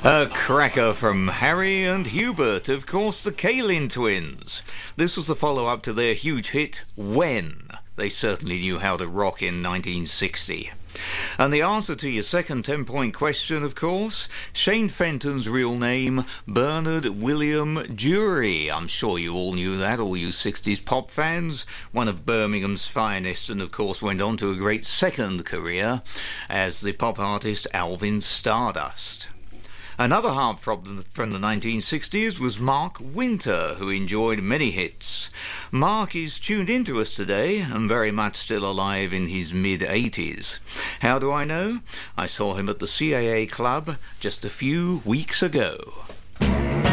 A cracker from Harry and Hubert, of course, the Kalin twins. This was the follow-up to their huge hit, When. They certainly knew how to rock in 1960. And the answer to your second 10-point question, of course, Shane Fenton's real name, Bernard William Jury. I'm sure you all knew that, all you 60s pop fans. One of Birmingham's finest, and of course went on to a great second career as the pop artist Alvin Stardust. Another heartthrob from the 1960s was Mark Winter, who enjoyed many hits. Mark is tuned into us today and very much still alive in his mid-80s. How do I know? I saw him at the CAA Club just a few weeks ago.